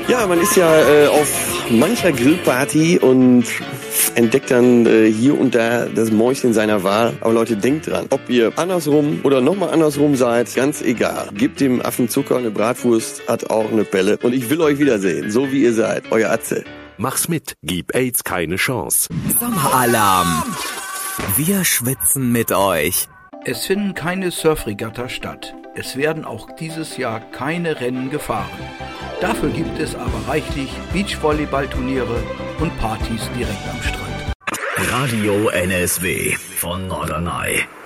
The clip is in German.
Ja, man ist ja auf mancher Grillparty und entdeckt dann hier und da das Mäuschen seiner Wahl. Aber Leute, denkt dran, ob ihr andersrum oder nochmal andersrum seid, ganz egal. Gebt dem Affen Zucker, eine Bratwurst hat auch eine Pelle. Und ich will euch wiedersehen, so wie ihr seid. Euer Atze. Mach's mit, gib AIDS keine Chance. Sommeralarm. Wir schwitzen mit euch. Es finden keine Surfregatta statt. Es werden auch dieses Jahr keine Rennen gefahren. Dafür gibt es aber reichlich Beachvolleyballturniere und Partys direkt am Strand. Radio NSW von Norderney.